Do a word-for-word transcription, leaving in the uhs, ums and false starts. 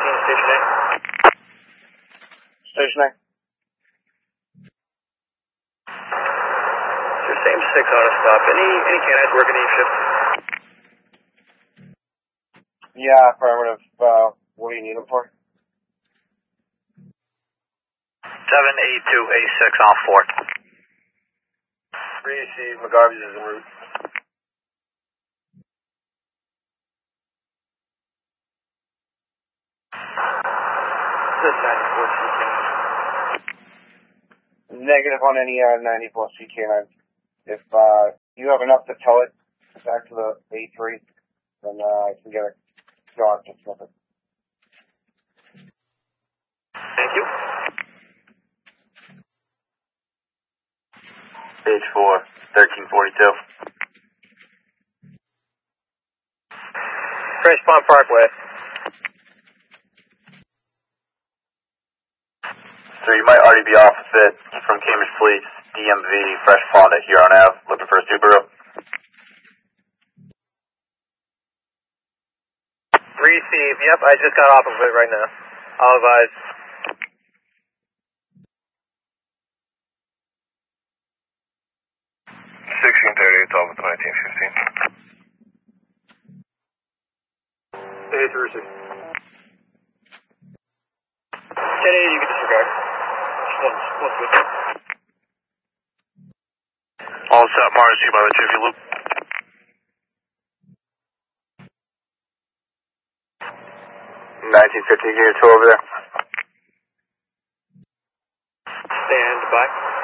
nineteen, Station A. Station A. So same six auto stop. Any any canines working any shift? Yeah, affirmative. Uh, what do you need them for? seven eight two A six on four. Receive, McGarvey's is en route. This ninety-four C K. Negative on any uh, ninety-four C K nine. If uh, you have enough to tow it back to the A three, then uh, I can get a dog to sniff it. Thank you. Page four, thirteen forty-two. Fresh Pond Parkway. So you might already be off with it from Cambridge Police, D M V, Fresh Pond at Huron Ave, looking for a Subaru. Receive. Yep, I just got off of it right now. I'll advise. sixteen thirty-eight, off with nineteen fifteen. Hey, it's Receive. ten eighty, you can disregard. One, one good. All set, Mars, you by the Jiffy Loop. nineteen fifteen, can you tow over there? Stand by.